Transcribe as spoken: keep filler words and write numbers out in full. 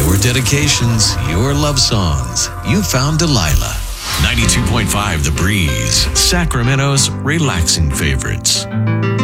Your dedications, your love songs. You found Delilah. ninety-two point five The Breeze, Sacramento's relaxing favorites.